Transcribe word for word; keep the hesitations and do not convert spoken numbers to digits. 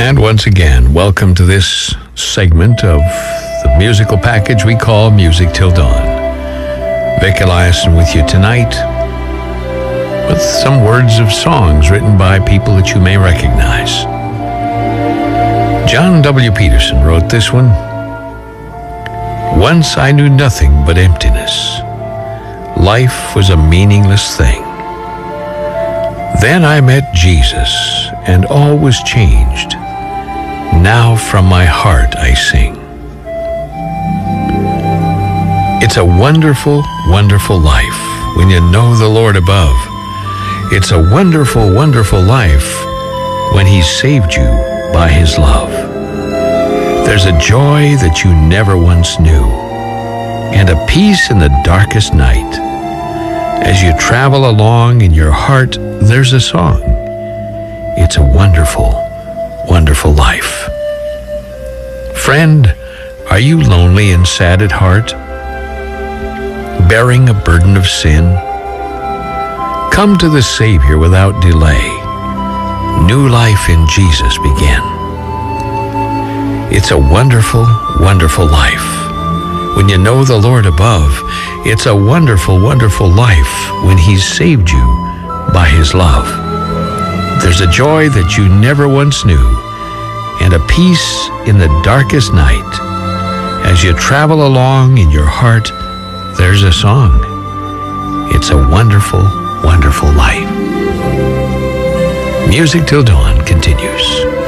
And once again, welcome to this segment of the musical package we call Music Till Dawn. Vic Eliason with you tonight with some words of songs written by people that you may recognize. John W. Peterson wrote this one. Once I knew nothing but emptiness. Life was a meaningless thing. Then I met Jesus, and all was changed. Now from my heart I sing. It's a wonderful, wonderful life when you know the Lord above. It's a wonderful, wonderful life when He saved you by His love. There's a joy that you never once knew, and a peace in the darkest night. As you travel along in your heart, there's a song. It's a wonderful, wonderful life. Friend, are you lonely and sad at heart, bearing a burden of sin? Come to the Savior without delay. New life in Jesus begin. It's a wonderful, wonderful life when you know the Lord above. It's a wonderful, wonderful life when He's saved you by His love. There's a joy that you never once knew, and a peace in the darkest night. As you travel along in your heart, there's a song. It's a wonderful, wonderful life. Music Till Dawn continues.